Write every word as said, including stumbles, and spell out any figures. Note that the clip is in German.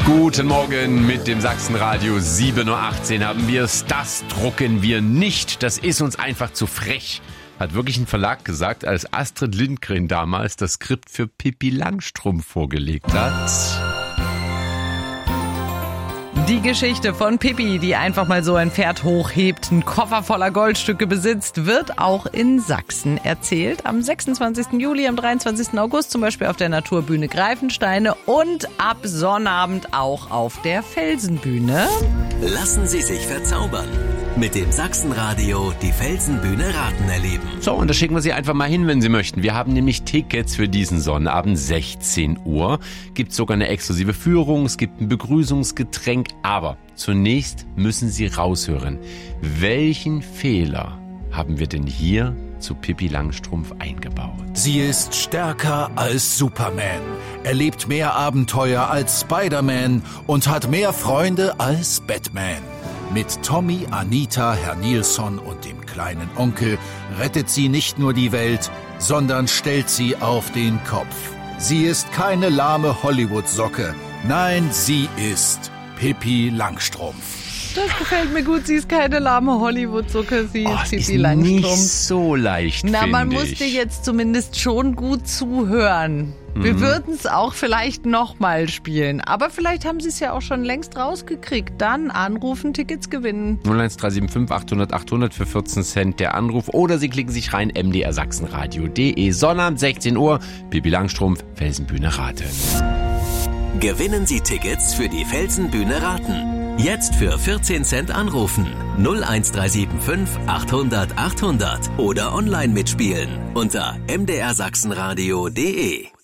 Guten Morgen mit dem Sachsenradio. sieben Uhr achtzehn haben wir es. Das drucken wir nicht. Das ist uns einfach zu frech. Hat wirklich ein Verlag gesagt, als Astrid Lindgren damals das Skript für Pippi Langstrumpf vorgelegt hat. Die Geschichte von Pippi, die einfach mal so ein Pferd hochhebt, einen Koffer voller Goldstücke besitzt, wird auch in Sachsen erzählt. Am sechsundzwanzigsten Juli, am dreiundzwanzigsten August zum Beispiel auf der Naturbühne Greifensteine und ab Sonnabend auch auf der Felsenbühne. Lassen Sie sich verzaubern. Mit dem Sachsenradio die Felsenbühne Raten erleben. So, und da schicken wir Sie einfach mal hin, wenn Sie möchten. Wir haben nämlich Tickets für diesen Sonnabend, sechzehn Uhr. Gibt sogar eine exklusive Führung, es gibt ein Begrüßungsgetränk. Aber zunächst müssen Sie raushören, welchen Fehler haben wir denn hier zu Pippi Langstrumpf eingebaut? Sie ist stärker als Superman, erlebt mehr Abenteuer als Spider-Man und hat mehr Freunde als Batman. Mit Tommy, Anita, Herr Nilsson und dem kleinen Onkel rettet sie nicht nur die Welt, sondern stellt sie auf den Kopf. Sie ist keine lahme Hollywood-Socke. Nein, sie ist Pippi Langstrumpf. Das gefällt mir gut. Sie ist keine lahme Hollywood-Socke, sie Oh, ist Pippi ist Langstrumpf. nicht so leicht, Na, man finde muss ich. dir jetzt zumindest schon gut zuhören. Wir Mhm. würden es auch vielleicht nochmal spielen. Aber vielleicht haben sie es ja auch schon längst rausgekriegt. Dann anrufen, Tickets gewinnen. null eins drei sieben fünf achthundert achthundert für vierzehn Cent der Anruf. Oder Sie klicken sich rein, m d r sachsenradio punkt d e. Sonnabend, sechzehn Uhr, Pippi Langstrumpf, Felsenbühne Raten. Gewinnen Sie Tickets für die Felsenbühne Raten. Jetzt für vierzehn Cent anrufen. null eins drei sieben fünf achthundert achthundert. Oder online mitspielen unter m d r sachsenradio punkt d e.